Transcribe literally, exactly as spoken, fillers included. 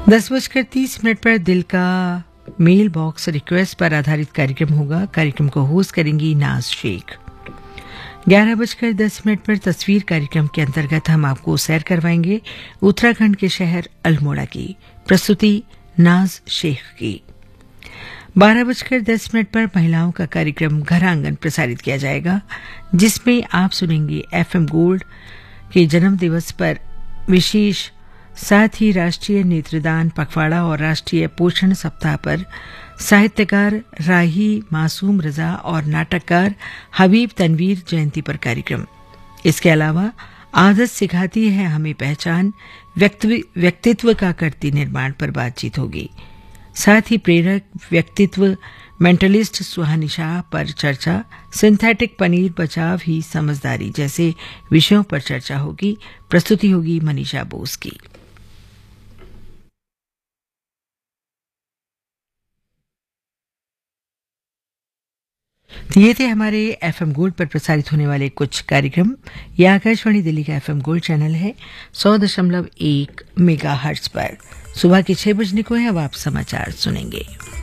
दस बजकर तीस मिनट पर दिल का मेल बॉक्स रिक्वेस्ट पर आधारित कार्यक्रम होगा। कार्यक्रम को होस्ट करेंगी नाज शेख। ग्यारह बजकर दस मिनट पर तस्वीर कार्यक्रम के अंतर्गत हम आपको सैर करवाएंगे उत्तराखंड के शहर अल्मोड़ा की। प्रस्तुति नाज शेख की। बारह बजकर दस मिनट पर महिलाओं का कार्यक्रम घर आंगन प्रसारित किया जाएगा, जिसमें आप सुनेंगे एफएम गोल्ड के जन्म दिवस पर विशेष, साथ ही राष्ट्रीय नेत्रदान पखवाड़ा और राष्ट्रीय पोषण सप्ताह पर साहित्यकार राही मासूम रजा और नाटककार हबीब तनवीर जयंती पर कार्यक्रम। इसके अलावा आदत सिखाती है हमें पहचान, व्यक्तित्व का करती निर्माण पर बातचीत होगी। साथ ही प्रेरक व्यक्तित्व मेंटलिस्ट सुहानी शाह पर चर्चा, सिंथेटिक पनीर बचाव ही समझदारी जैसे विषयों पर चर्चा होगी। प्रस्तुति होगी मनीषा बोस की। ये थे हमारे एफएम गोल्ड पर प्रसारित होने वाले कुछ कार्यक्रम। यह आकाशवाणी दिल्ली का एफएम गोल्ड चैनल है सौ दशमलव एक मेगा हर्ट्ज पर। सुबह के छह बजने को है, अब आप समाचार सुनेंगे।